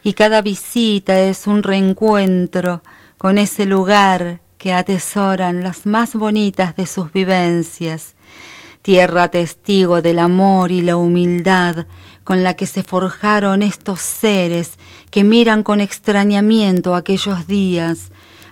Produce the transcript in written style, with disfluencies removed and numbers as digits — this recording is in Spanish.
y cada visita es un reencuentro con ese lugar que atesoran las más bonitas de sus vivencias, tierra testigo del amor y la humildad con la que se forjaron estos seres que miran con extrañamiento aquellos días